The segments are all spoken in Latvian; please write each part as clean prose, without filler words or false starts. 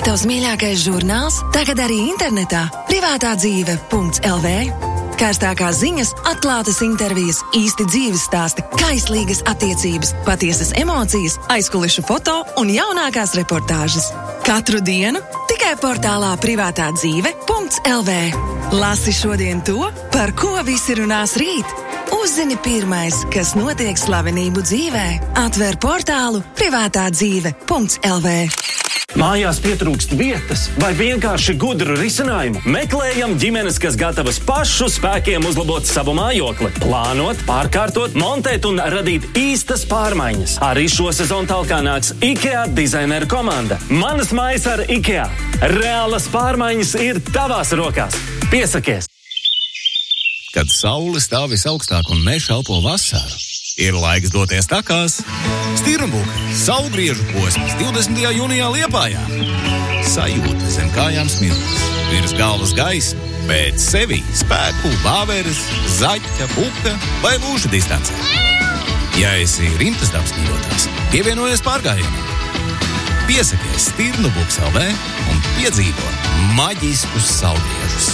Vai tavs mīļākais žurnāls tagad arī internetā? Privātādzīve.lv. Kārstākās ziņas, atklātas intervijas, īsti dzīves stāsti, kaislīgas attiecības, patiesas emocijas, aizkulišu foto un jaunākās reportāžas. Katru dienu tikai portālā Privātādzīve.lv. Lasi šodien to, par ko visi runās rīt. Uzzini pirmais, kas notiek slavenību dzīvē. Atver portālu Privātādzīve.lv. Mājās pietrūkst vietas vai vienkārši gudru risinājumu? Meklējam ģimenes, kas gatavas pašu spēkiem uzlabot savu mājokli, plānot, pārkārtot, montēt un radīt īstas pārmaiņas. Arī šo sezonu talkā nāks IKEA dizaineru komanda. Manas mājas ar IKEA. Reālas pārmaiņas ir tavās rokās. Piesakies! Kad saule stāv visaugstāk un meža elpo vasaru, ir laiks doties takās. Stirnbuka saulgriežu posms 20. jūnijā Liepājā. Sajūta zem kājām smiltis, virs galvas gaisma, bet sevī spēku vāveres, zaķa, buka vai lūša distancē. Ja esi rimtas dabas mīļotājs, pievienojies pārgājienam. Piesakies Stirnbuks LV un piedzīvo maģiskus saulgriežus.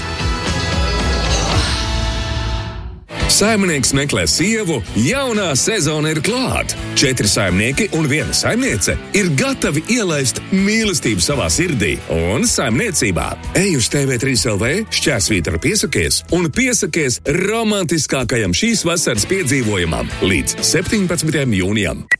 Saimnieks meklē sievu, jaunā sezona ir klāt. 4 saimnieki un 1 saimniece ir gatavi ielaist mīlestību savā sirdī un saimniecībā. Ej uz TV3LV, šķērsvītra piesakies un piesakies romantiskākajam šīs vasaras piedzīvojumam līdz 17. jūnijam.